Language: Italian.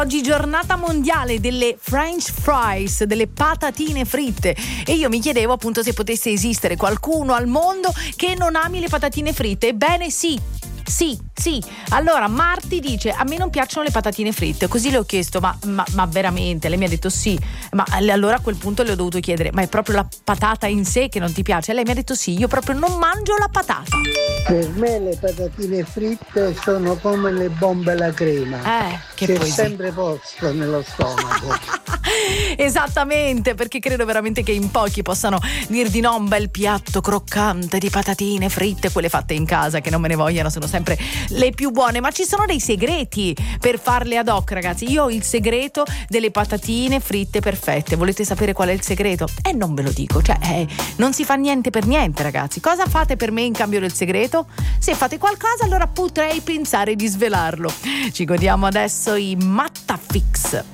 Oggi giornata mondiale delle French fries, delle patatine fritte, e io mi chiedevo appunto se potesse esistere qualcuno al mondo che non ami le patatine fritte. Ebbene sì. Allora Marti dice: a me non piacciono le patatine fritte. Così le ho chiesto: ma veramente? Lei mi ha detto sì. Ma allora a quel punto le ho dovuto chiedere: ma è proprio la patata in sé che non ti piace? E lei mi ha detto sì, io proprio non mangio la patata. Per me le patatine fritte sono come le bombe alla crema. Che c'è poesia. sempre posto nello stomaco. Esattamente, perché credo veramente che in pochi possano dir di no a un bel piatto croccante di patatine fritte, quelle fatte in casa, che non me ne vogliano, sono sempre le più buone. Ma ci sono dei segreti per farle ad hoc, ragazzi. Io ho il segreto delle patatine fritte perfette. Volete sapere qual è il segreto? Non ve lo dico, non si fa niente per niente, ragazzi. Cosa fate per me in cambio del segreto? Se fate qualcosa, allora potrei pensare di svelarlo. Ci godiamo adesso i Mattafix.